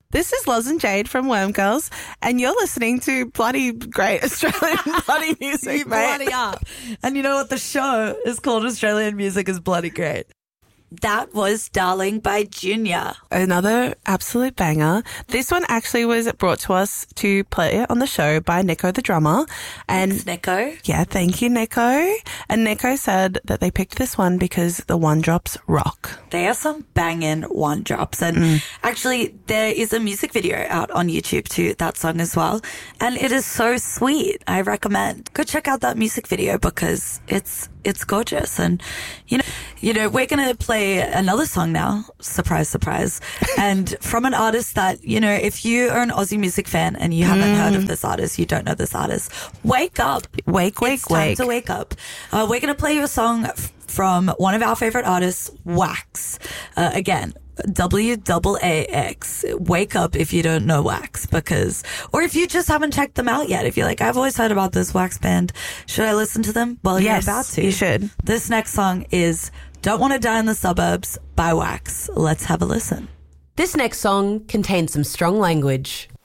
This is Loz and Jade from Worm Girls, and you're listening to bloody great Australian bloody music, You mate. bloody are. And you know what? The show is called Australian Music is Bloody Great. That was Darling by Junior. Another absolute banger. This one actually was brought to us to play on the show by Nico the drummer. And Thanks, Nico. yeah, thank you, Nico. And Nico said that they picked this one because the one drops rock. They are some banging one drops. And actually, there is a music video out on YouTube to that song as well. And it is so sweet. I recommend. Go check out that music video because it's gorgeous. And, you know, we're going to play another song now. Surprise, surprise. And from an artist that, you know, if you are an Aussie music fan and you haven't heard of this artist, you don't know this artist, wake up. It's time to wake up. We're going to play you a song from one of our favorite artists, Wax. Again, WAAX. Wake up if you don't know Wax, or if you just haven't checked them out yet. If you're like, I've always heard about this Wax band, should I listen to them? Well, Yes, you're about to. you should. This next song is Don't Want to Die in the Suburbs by Wax. Let's have a listen. This next song contains some strong language.